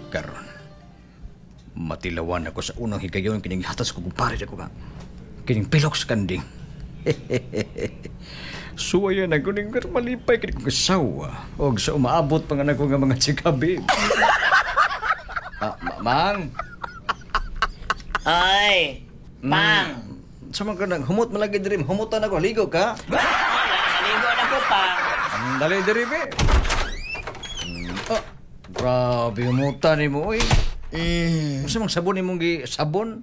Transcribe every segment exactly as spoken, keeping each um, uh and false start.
Karon, matilawan ako sa unang higayon kining hatas ko kumpare ako nga. Kining pilok sa kanding. Suwayan ako ning malipay kining kong kasawa. O sa umaabot pa nga na ko nga mga tsikabi. ah, ma- mang! Ay, Pang! Mm. Sa mga kanang humot malagi diri, humutan ako, ligo ka? Naligo na ko, Pang. Mm, dali diri, be. Mm, ah, grabe humutan ni mo, oy. Mm. Sa mga sabon ni mong gi sabon?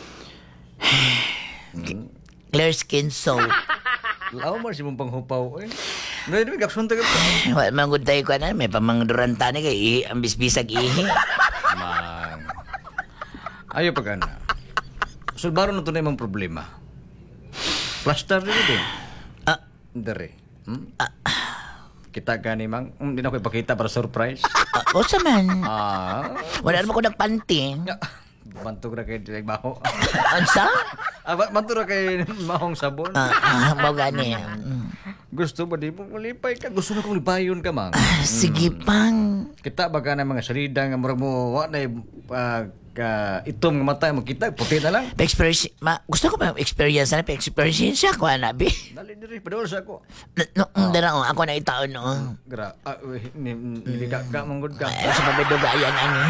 Clear skin soap. Lao man si mong panghupaw, oy. Dali diri, gaksun tayo. Wala man gud tayo ko na. May pamangduranta ni kay ihi. Ang bisbisag ihi. Mang. Ayo pa ka na. Sulbaro na ito na yung problema. Plaster rin ito. Ah, Dari. Hmm? Kita ka ni Mang. Hindi na ko ipakita para surprise. ah, o sa man. Ah. Wala naman ko nagpanting. Bantog na kay Direk Baho. Ansa? Ah, ba- bantog na kay Mahong Sabon. Ah, ah, mo gani. Mm. Gusto ba di mo malipay ka? Gusto na kong lipayon ka, Mang. Ah, sige, Pang. Kita ba ka na mga salida nga murag mo wa na uh, ka itom nga mata mo kita puti na lang. Pa-experience, ma, gusto ko pa experience na, pa-experience siya ko, anabi. Dali diri padol sa ako. No, no, dara, oh, ako na itaon, no. Gra, ah, uy, ni, ni, ka, ka, manggod ka. Ay, sa mabidugayan, ano.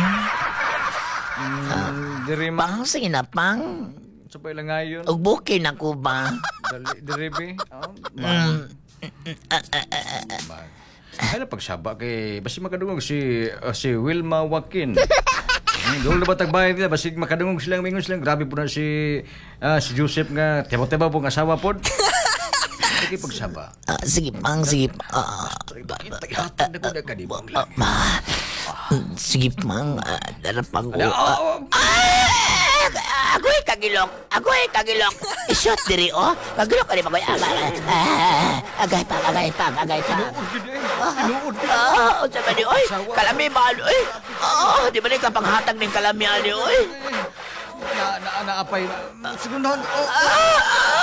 Mm, diri ma, Pang, sige na, Pang. sa pa ilang ngayon. Og bukin ako ba? Dali, diri be. Oh, ma, Mm. ma. Ay, na pagsaba kay, basi makadungog si, uh, si Wilma Joaquin. Doon na ba tagbayad nila? Basi makadungog silang mingon silang. Grabe po na si, ah, si Joseph nga, tiba-tiba po nga asawa po. Sige pagsaba. Ah, sige, Pang, sige. Ah, Hatag na ko na kanibang ah, lang. ma. Sige, Pang. Ah, dara, Pang. Ala, Ah, oh, Ah, agoy kagilok. Agoy kagilok. Isot diri oh. Kagilok ani pagoy. Ah, agay pa, agay pa, agay pa. Tinuod ka. Ah, unsa ba ni oy? Kalami ba oy? Oh, di ba ni ka panghatag ning kalami ani oy? Na, na, naapay. Sigundahan. Oh, Ah,